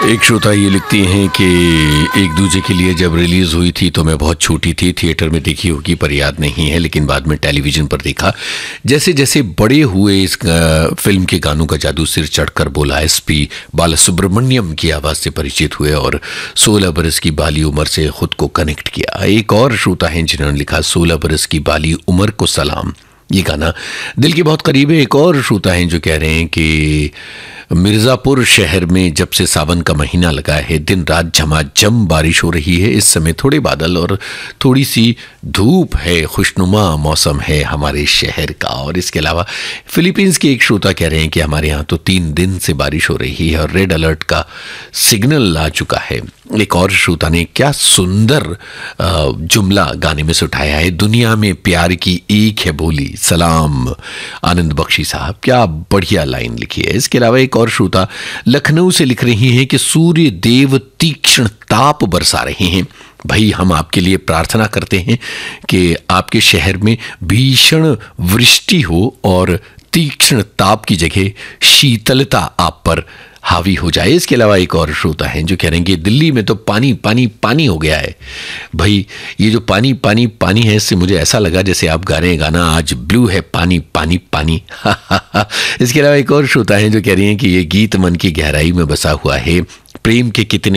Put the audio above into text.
एक श्रोता ये लिखती हैं कि एक दूजे के लिए जब रिलीज़ हुई थी तो मैं बहुत छोटी थी, थिएटर में देखी होगी पर याद नहीं है, लेकिन बाद में टेलीविज़न पर देखा। जैसे जैसे बड़े हुए इस फिल्म के गानों का जादू सिर चढ़कर बोला। एसपी बालासुब्रमण्यम की आवाज़ से परिचित हुए और 16 बरस की बाली उम्र से खुद को कनेक्ट किया। एक और श्रोता हैं जिन्होंने लिखा 16 बरस की बाली उम्र को सलाम, ये गाना दिल के बहुत करीब है। एक और श्रोता हैं जो कह रहे हैं कि मिर्ज़ापुर शहर में जब से सावन का महीना लगा है, दिन रात झमाझम बारिश हो रही है। इस समय थोड़े बादल और थोड़ी सी धूप है, खुशनुमा मौसम है हमारे शहर का। और इसके अलावा फिलीपींस के एक श्रोता कह रहे हैं कि हमारे यहाँ तो 3 दिन से बारिश हो रही है और रेड अलर्ट का सिग्नल आ चुका है। एक और श्रोता ने क्या सुंदर जुमला गाने में से उठाया है, दुनिया में प्यार की एक है बोली सलाम। आनंद बख्शी साहब, क्या बढ़िया लाइन लिखी है। इसके अलावा एक और श्रोता लखनऊ से लिख रही हैं कि सूर्य देव तीक्ष्ण ताप बरसा रहे हैं। भाई हम आपके लिए प्रार्थना करते हैं कि आपके शहर में भीषण वृष्टि हो और तीक्ष्ण ताप की जगह शीतलता आप पर हावी हो जाए। इसके अलावा एक और श्रोता हैं जो कह रहे हैं कि दिल्ली में तो पानी पानी पानी हो गया है। भाई ये जो पानी पानी पानी है, इससे मुझे ऐसा लगा जैसे आप गा रहे हैं गाना आज ब्लू है पानी पानी पानी। इसके अलावा एक और श्रोता हैं जो कह रही हैं कि ये गीत मन की गहराई में बसा हुआ है, प्रेम के कितने